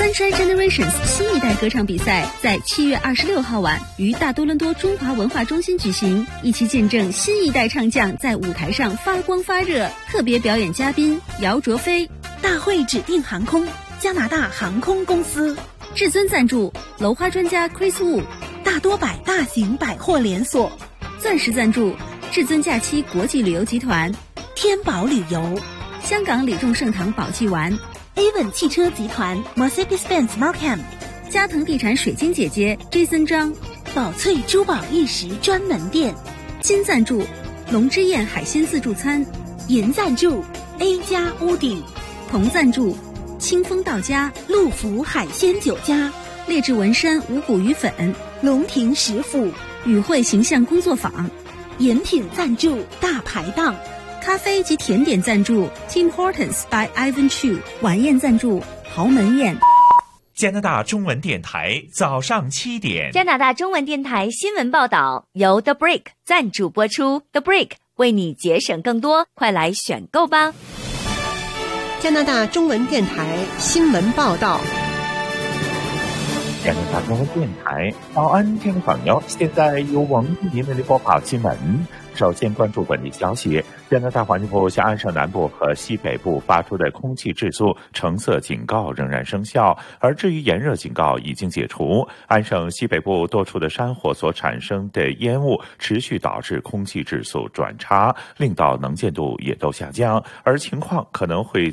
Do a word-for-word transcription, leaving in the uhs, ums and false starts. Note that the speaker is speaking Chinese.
Sunshine Generations 新一代歌唱比赛在七月二十六号晚于大多伦多中华文化中心举行，一起见证新一代唱将在舞台上发光发热。特别表演嘉宾姚卓飞， 大会指定航空加拿大航空公司， 至尊赞助楼花专家 Chris Wu， 大多百大型百货连锁， 钻石赞助至尊假期国际旅游集团， 天宝旅游， 香港李众盛堂宝济丸 ，Avon 汽车集团 Mercedes-Benz Markham， 嘉腾地产水晶姐姐 Jason 张， 宝翠珠宝玉石专门店， 金赞助龙之宴海鲜自助餐， 银赞助 A 家屋顶， 铜赞助清风到家陆福海鲜酒家， 劣质纹身五谷鱼粉， 龙庭食府， 与会形象工作坊， 饮品赞助大排档， 咖啡及甜点赞助 Tim Hortons by Ivan Chu， 晚宴赞助豪门宴。 加拿大中文电台早上七点， 加拿大中文电台新闻报道由 The Brick 赞助播出。 The Brick 为你节省更多，快来选购吧。 加拿大中文电台新闻报道。 加拿大中文电台早安，听众朋友，现在由王一鸣为您播报新闻。首先关注本地消息，加拿大环境部向安省南部和西北部发出的空气质素橙色警告仍然生效，而至于炎热警告已经解除。安省西北部多处的山火所产生的烟雾持续导致空气质素转差，令到能见度也都下降，而情况可能会